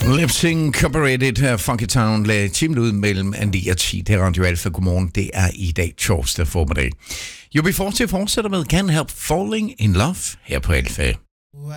Lipsing Incorporated, Funky Town, lagde timen ud mellem 9 og 10. Det er Radio Alfa. Godmorgen. Det er i dag torsdag formiddag. UB40 fortsætter med Can't Help Falling in Love her på Alfa.